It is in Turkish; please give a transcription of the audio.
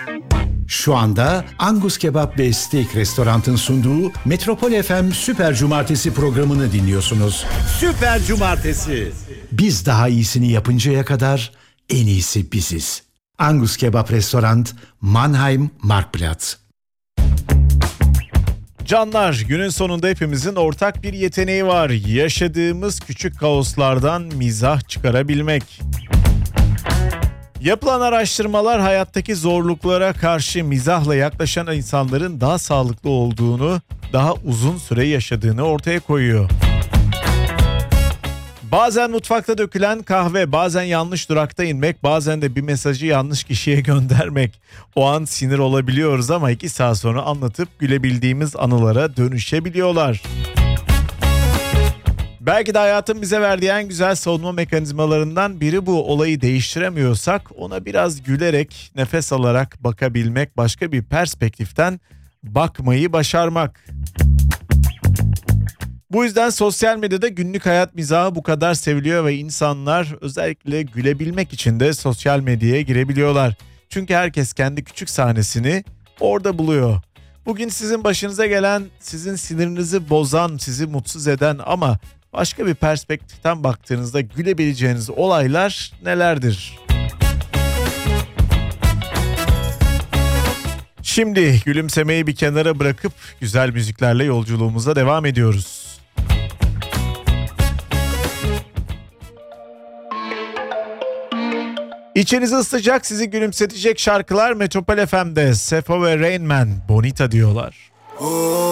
Şu anda Angus Kebap ve Steak Restorant'ın sunduğu Metropol FM Süper Cumartesi programını dinliyorsunuz. Süper Cumartesi. Biz daha iyisini yapıncaya kadar en iyisi biziz. Angus Kebap Restorant, Mannheim, Marktplatz. Canlar, günün sonunda hepimizin ortak bir yeteneği var. Yaşadığımız küçük kaoslardan mizah çıkarabilmek. Yapılan araştırmalar hayattaki zorluklara karşı mizahla yaklaşan insanların daha sağlıklı olduğunu, daha uzun süre yaşadığını ortaya koyuyor. Bazen mutfakta dökülen kahve, bazen yanlış durakta inmek, bazen de bir mesajı yanlış kişiye göndermek. O an sinir olabiliyoruz ama 2 saat sonra anlatıp gülebildiğimiz anılara dönüşebiliyorlar. Belki de hayatın bize verdiği en güzel savunma mekanizmalarından biri bu. Olayı değiştiremiyorsak ona biraz gülerek, nefes alarak bakabilmek, başka bir perspektiften bakmayı başarmak. Bu yüzden sosyal medyada günlük hayat mizahı bu kadar seviliyor ve insanlar özellikle gülebilmek için de sosyal medyaya girebiliyorlar. Çünkü herkes kendi küçük sahnesini orada buluyor. Bugün sizin başınıza gelen, sizin sinirinizi bozan, sizi mutsuz eden ama başka bir perspektiften baktığınızda gülebileceğiniz olaylar nelerdir? Şimdi gülümsemeyi bir kenara bırakıp güzel müziklerle yolculuğumuza devam ediyoruz. İçinizi ısıtacak, sizi gülümsetecek şarkılar Metropol FM'de. Sefo ve Rain Man, Bonita diyorlar.